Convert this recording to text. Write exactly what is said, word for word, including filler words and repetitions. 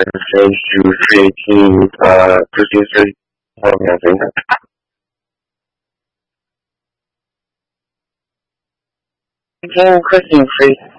change to creating uh, producers for music. Can question, please.